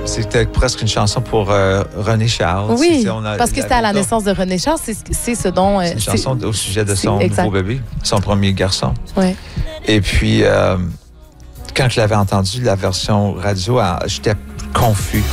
C'était presque une chanson pour René Charles. Oui, parce que c'était à la naissance de René Charles. C'est ce dont... c'est une chanson au sujet de son nouveau bébé, son premier garçon. Oui. Et puis, quand je l'avais entendu, la version radio, j'étais confus.